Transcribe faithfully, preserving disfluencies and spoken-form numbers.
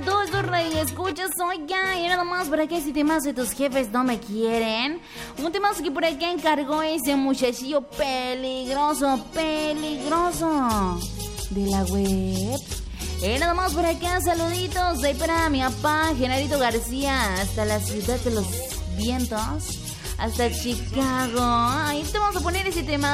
todos tus escuchas, oiga, y nada más por acá ese temazo de tus jefes no me quieren. Un temazo que por acá encargó ese muchachillo peligroso, peligroso de la web. Y nada más por acá, saluditos ahí para mi papá, Genarito García, hasta la ciudad de los vientos, hasta Chicago. Ahí te vamos a poner ese tema.